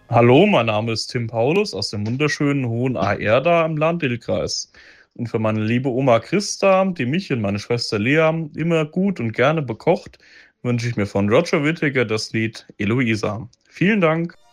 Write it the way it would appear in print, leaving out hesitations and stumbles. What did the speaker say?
Hallo, mein Name ist Tim Paulus aus dem wunderschönen Hohen Aerda im Lahn-Dill-Kreis. Und für meine liebe Oma Christa, die mich und meine Schwester Lea immer gut und gerne bekocht, wünsche ich mir von Roger Whittaker das Lied Eloisa. Vielen Dank.